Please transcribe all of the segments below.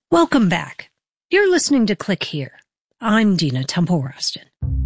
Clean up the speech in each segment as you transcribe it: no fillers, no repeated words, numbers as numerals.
Welcome back. You're listening to Click Here. I'm Dina Temple-Rustin.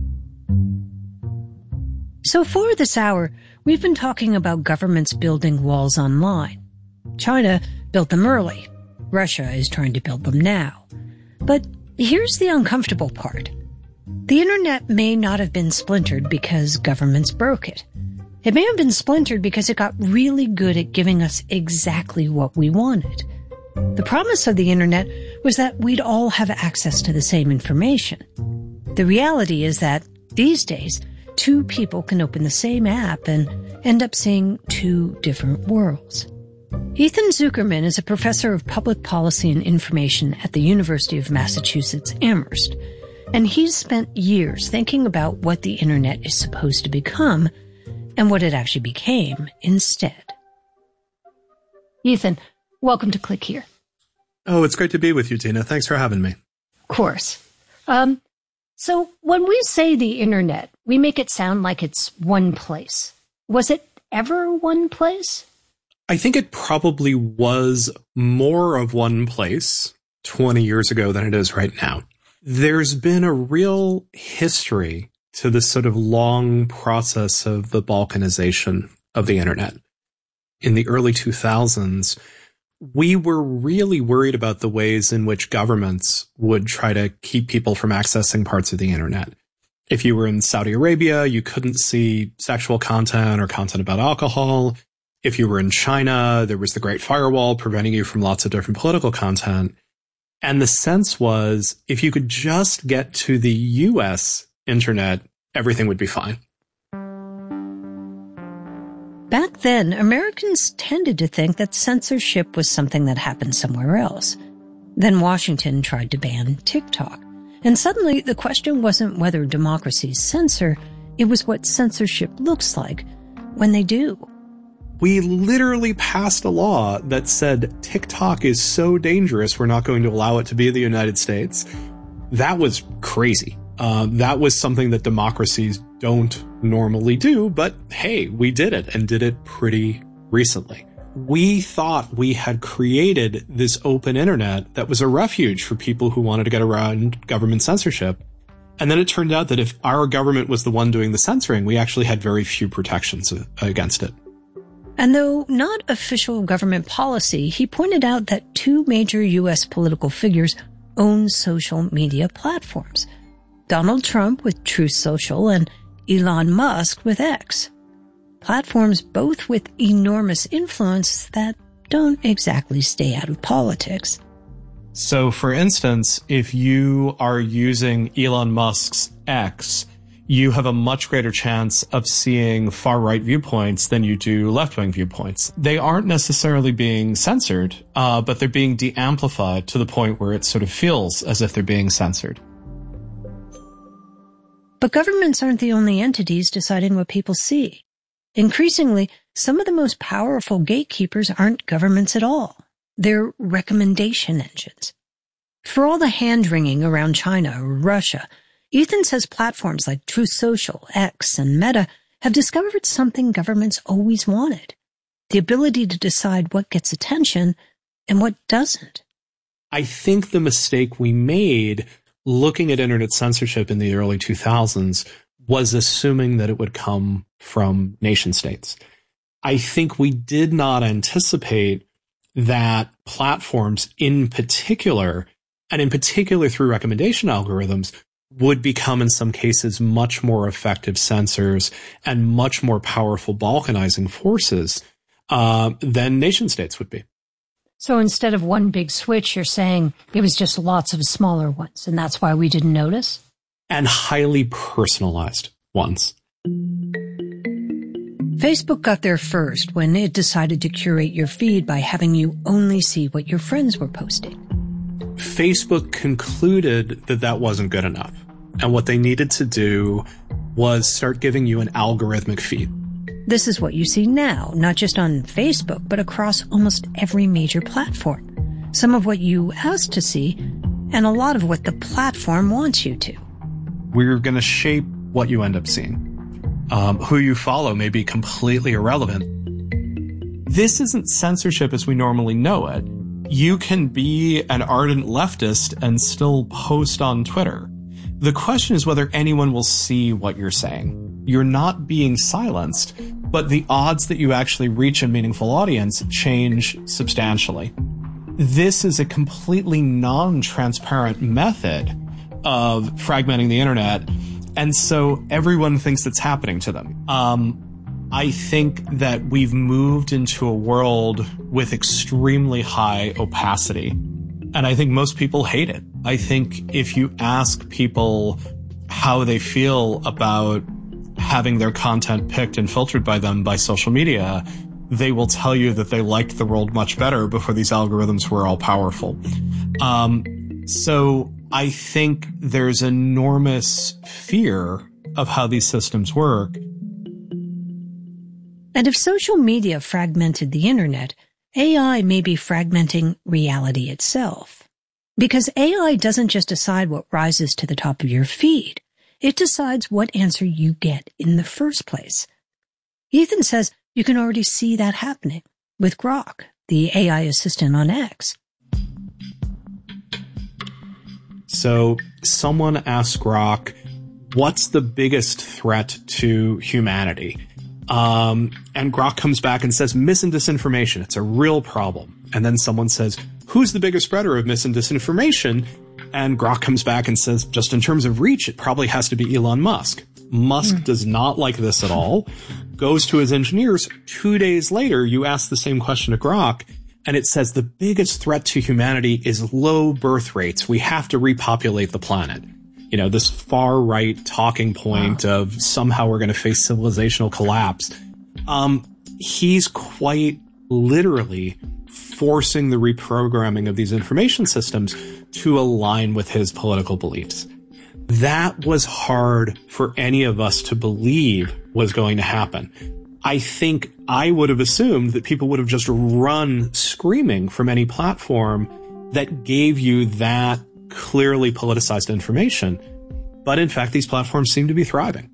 So far this hour, we've been talking about governments building walls online. China built them early. Russia is trying to build them now. But here's the uncomfortable part. The internet may not have been splintered because governments broke it. It may have been splintered because it got really good at giving us exactly what we wanted. The promise of the internet was that we'd all have access to the same information. The reality is that, these days, two people can open the same app and end up seeing two different worlds. Ethan Zuckerman is a professor of public policy and information at the University of Massachusetts Amherst, and he's spent years thinking about what the internet is supposed to become and what it actually became instead. Ethan, welcome to Click Here. Oh, it's great to be with you, Tina. Thanks for having me. Of course. So when we say the internet, we make it sound like it's one place. Was it ever one place? I think it probably was more of one place 20 years ago than it is right now. There's been a real history to this sort of long process of the balkanization of the internet. In the early 2000s, we were really worried about the ways in which governments would try to keep people from accessing parts of the internet. If you were in Saudi Arabia, you couldn't see sexual content or content about alcohol. If you were in China, there was the Great Firewall preventing you from lots of different political content. And the sense was, if you could just get to the US internet, everything would be fine. Back then, Americans tended to think that censorship was something that happened somewhere else. Then Washington tried to ban TikTok. And suddenly, the question wasn't whether democracies censor, it was what censorship looks like when they do. We literally passed a law that said TikTok is so dangerous, we're not going to allow it to be in the United States. That was crazy. That was something that democracies don't normally do, but hey, we did it and did it pretty recently. We thought we had created this open internet that was a refuge for people who wanted to get around government censorship. And then it turned out that if our government was the one doing the censoring, we actually had very few protections against it. And though not official government policy, he pointed out that two major U.S. political figures own social media platforms. Donald Trump with Truth Social and Elon Musk with X. Platforms both with enormous influence that don't exactly stay out of politics. So, for instance, if you are using Elon Musk's X, you have a much greater chance of seeing far-right viewpoints than you do left-wing viewpoints. They aren't necessarily being censored, but they're being de-amplified to the point where it sort of feels as if they're being censored. But governments aren't the only entities deciding what people see. Increasingly, some of the most powerful gatekeepers aren't governments at all. They're recommendation engines. For all the hand-wringing around China or Russia, Ethan says platforms like Truth Social, X, and Meta have discovered something governments always wanted: the ability to decide what gets attention and what doesn't. I think the mistake we made looking at internet censorship in the early 2000s was assuming that it would come from nation states. I think we did not anticipate that platforms in particular, and in particular through recommendation algorithms, would become in some cases much more effective censors and much more powerful balkanizing forces than nation states would be. So instead of one big switch, you're saying it was just lots of smaller ones, and that's why we didn't notice? And highly personalized ones. Facebook got there first when it decided to curate your feed by having you only see what your friends were posting. Facebook concluded that that wasn't good enough. And what they needed to do was start giving you an algorithmic feed. This is what you see now, not just on Facebook, but across almost every major platform. Some of what you asked to see, and a lot of what the platform wants you to. We're going to shape what you end up seeing. Who you follow may be completely irrelevant. This isn't censorship as we normally know it. You can be an ardent leftist and still post on Twitter. The question is whether anyone will see what you're saying. You're not being silenced, but the odds that you actually reach a meaningful audience change substantially. This is a completely non-transparent method of fragmenting the internet, and so everyone thinks it's happening to them. I think that we've moved into a world with extremely high opacity, and I think most people hate it. I think if you ask people how they feel about having their content picked and filtered by them by social media, they will tell you that they liked the world much better before these algorithms were all powerful. So I think there's enormous fear of how these systems work. And if social media fragmented the internet, AI may be fragmenting reality itself. Because AI doesn't just decide what rises to the top of your feed. It decides what answer you get in the first place. Ethan says you can already see that happening with Grok, the AI assistant on X. So someone asks Grok, what's the biggest threat to humanity? And Grok comes back and says, mis and disinformation. It's a real problem. And then someone says, who's the biggest spreader of mis and disinformation? And Grok comes back and says, just in terms of reach, it probably has to be Elon Musk. Musk does not like this at all, goes to his engineers. 2 days later, you ask the same question to Grok, and it says the biggest threat to humanity is low birth rates. We have to repopulate the planet. You know, this far right talking point of somehow we're going to face civilizational collapse. He's quite literally forcing the reprogramming of these information systems to align with his political beliefs. That was hard for any of us to believe was going to happen. I think I would have assumed that people would have just run screaming from any platform that gave you that clearly politicized information. But in fact, these platforms seem to be thriving.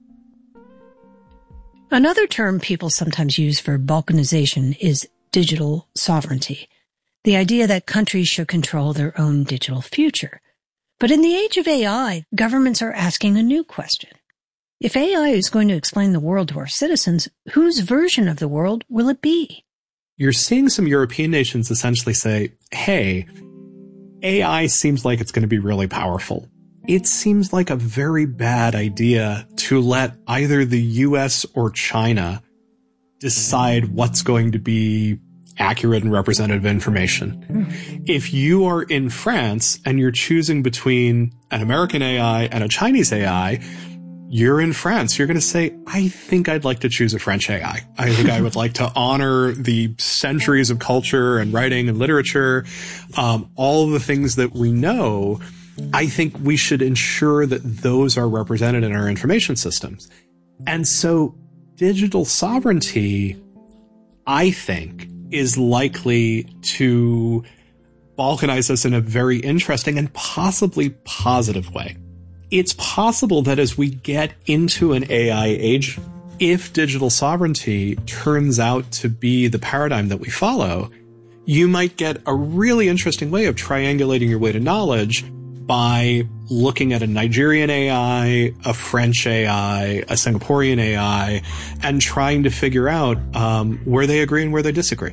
Another term people sometimes use for balkanization is digital sovereignty, the idea that countries should control their own digital future. But in the age of AI, governments are asking a new question. If AI is going to explain the world to our citizens, whose version of the world will it be? You're seeing some European nations essentially say, hey, AI seems like it's going to be really powerful. It seems like a very bad idea to let either the US or China decide what's going to be accurate and representative information. If you are in France and you're choosing between an American AI and a Chinese AI, you're in France. You're going to say, I think I'd like to choose a French AI. I think I would like to honor the centuries of culture and writing and literature, all of the things that we know. I think we should ensure that those are represented in our information systems. And so digital sovereignty, I think, is likely to balkanize us in a very interesting and possibly positive way. It's possible that as we get into an AI age, if digital sovereignty turns out to be the paradigm that we follow, you might get a really interesting way of triangulating your way to knowledge by looking at a Nigerian AI, a French AI, a Singaporean AI, and trying to figure out where they agree and where they disagree.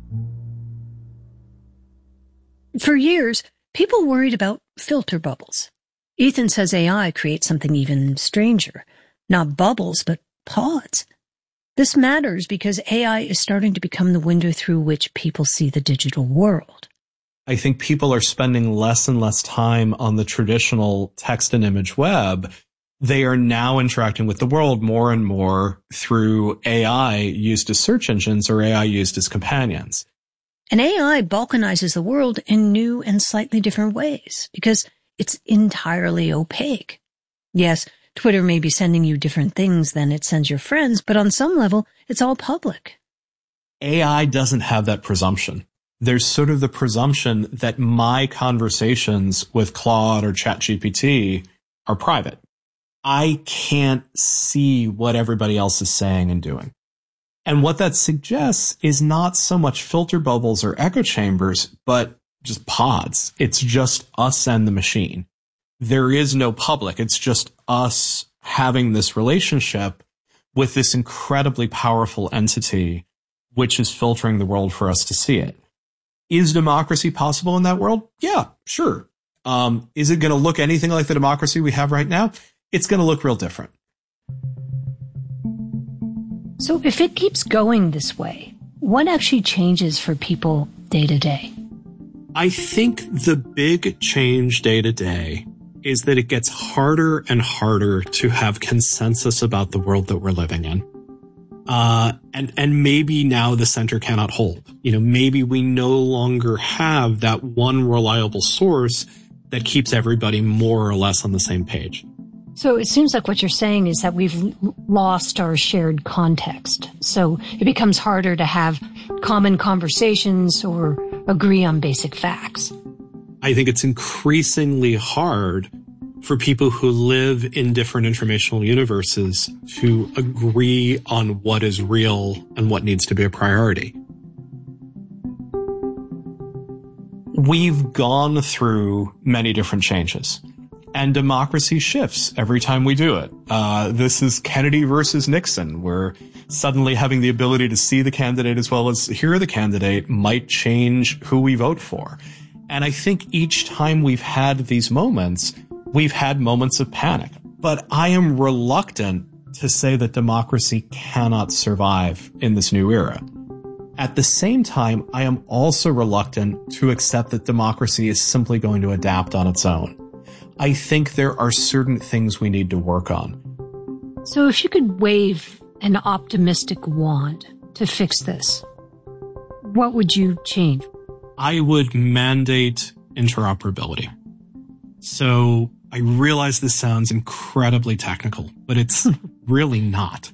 For years, people worried about filter bubbles. Ethan says AI creates something even stranger. Not bubbles, but pods. This matters because AI is starting to become the window through which people see the digital world. I think people are spending less and less time on the traditional text and image web. They are now interacting with the world more and more through AI used as search engines or AI used as companions. And AI balkanizes the world in new and slightly different ways because it's entirely opaque. Yes, Twitter may be sending you different things than it sends your friends, but on some level, it's all public. AI doesn't have that presumption. There's sort of the presumption that my conversations with Claude or ChatGPT are private. I can't see what everybody else is saying and doing. And what that suggests is not so much filter bubbles or echo chambers, but just pods. It's just us and the machine. There is no public. It's just us having this relationship with this incredibly powerful entity, which is filtering the world for us to see it. Is democracy possible in that world? Yeah, sure. Is it going to look anything like the democracy we have right now? It's going to look real different. So if it keeps going this way, what actually changes for people day to day? I think the big change day to day is that it gets harder and harder to have consensus about the world that we're living in. And maybe now the center cannot hold. Maybe we no longer have that one reliable source that keeps everybody more or less on the same page. So it seems like what you're saying is that we've lost our shared context. So it becomes harder to have common conversations or agree on basic facts. I think it's increasingly hard for people who live in different informational universes to agree on what is real and what needs to be a priority. We've gone through many different changes, and democracy shifts every time we do it. This is Kennedy versus Nixon, where suddenly having the ability to see the candidate as well as hear the candidate might change who we vote for. And I think each time we've had these moments, we've had moments of panic. But I am reluctant to say that democracy cannot survive in this new era. At the same time, I am also reluctant to accept that democracy is simply going to adapt on its own. I think there are certain things we need to work on. So if you could wave an optimistic wand to fix this, what would you change? I would mandate interoperability. So I realize this sounds incredibly technical, but it's really not.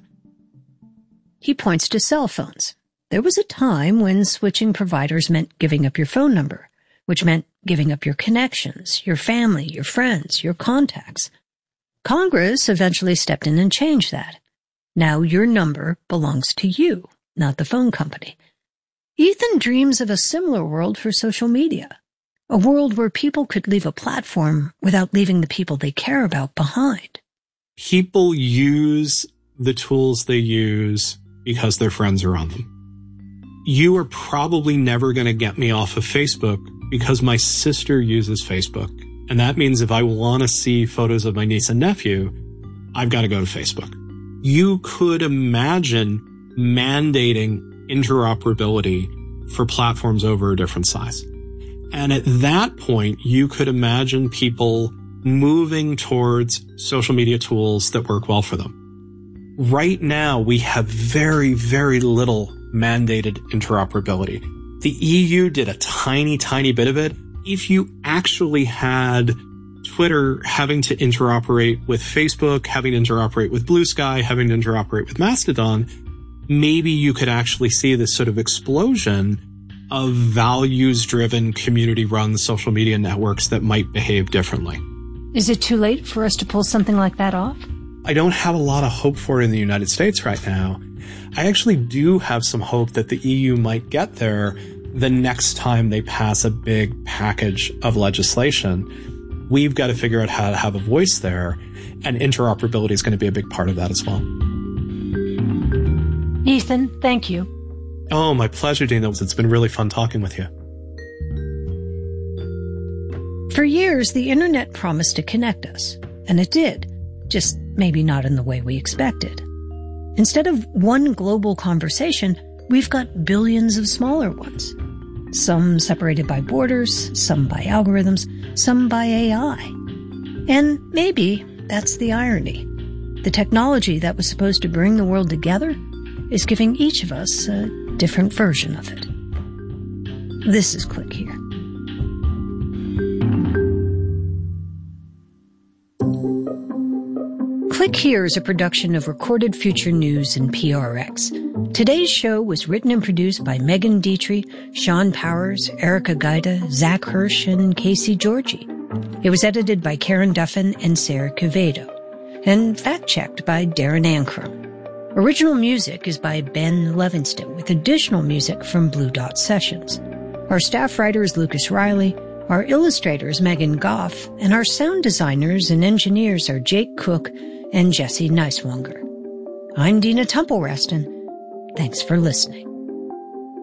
He points to cell phones. There was a time when switching providers meant giving up your phone number, which meant giving up your connections, your family, your friends, your contacts. Congress eventually stepped in and changed that. Now your number belongs to you, not the phone company. Ethan dreams of a similar world for social media, a world where people could leave a platform without leaving the people they care about behind. People use the tools they use because their friends are on them. You are probably never going to get me off of Facebook because my sister uses Facebook. And that means if I want to see photos of my niece and nephew, I've got to go to Facebook. You could imagine mandating interoperability for platforms over a different size. And at that point, you could imagine people moving towards social media tools that work well for them. Right now, we have very, very little mandated interoperability. The EU did a tiny, tiny bit of it. If you actually had Twitter having to interoperate with Facebook, having to interoperate with Blue Sky, having to interoperate with Mastodon, maybe you could actually see this sort of explosion of values-driven, community-run social media networks that might behave differently. Is it too late for us to pull something like that off? I don't have a lot of hope for it in the United States right now. I actually do have some hope that the EU might get there the next time they pass a big package of legislation. We've got to figure out how to have a voice there, and interoperability is going to be a big part of that as well. Ethan, thank you. Oh, my pleasure, Dina. It's been really fun talking with you. For years, the internet promised to connect us, and it did, just maybe not in the way we expected. Instead of one global conversation, we've got billions of smaller ones. Some separated by borders, some by algorithms, some by AI. And maybe that's the irony. The technology that was supposed to bring the world together is giving each of us a different version of it. This is Click Here. Click Here is a production of Recorded Future News and PRX. Today's show was written and produced by Megan Dietrich, Sean Powers, Erica Gaida, Zach Hirsch, and Casey Georgie. It was edited by Karen Duffin and Sarah Quevedo, and fact-checked by Darren Ankrum. Original music is by Ben Levinston, with additional music from Blue Dot Sessions. Our staff writer is Lucas Riley, our illustrator is Megan Goff, and our sound designers and engineers are Jake Cook and Jesse Neiswanger. I'm Dina Temple-Reston. Thanks for listening.